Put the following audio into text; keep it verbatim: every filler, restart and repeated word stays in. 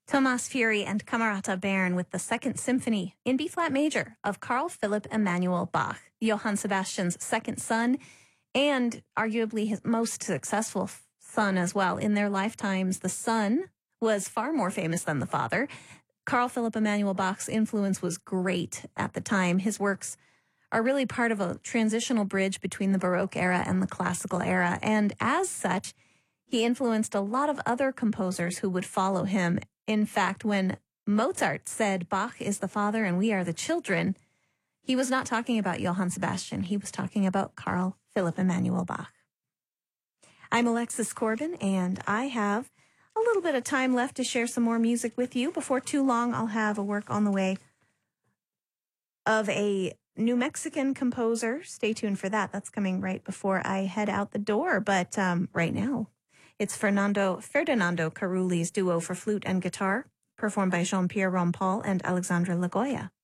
Thomas Fury and Camerata Bern with the Second Symphony in B-flat major of Carl Philipp Emanuel Bach, Johann Sebastian's second son, and arguably his most successful son as well. In their lifetimes, the son was far more famous than the father. Carl Philipp Emanuel Bach's influence was great at the time. His works are really part of a transitional bridge between the Baroque era and the classical era, and as such, he influenced a lot of other composers who would follow him. In fact, when Mozart said Bach is the father and we are the children, he was not talking about Johann Sebastian. He was talking about Carl Philipp Emanuel Bach. I'm Alexis Corbin, and I have a little bit of time left to share some more music with you. Before too long, I'll have a work on the way of a New Mexican composer. Stay tuned for that. That's coming right before I head out the door. But um, right now, it's Fernando Ferdinando Carulli's duo for flute and guitar, performed by Jean-Pierre Rampal and Alexandra Lagoya.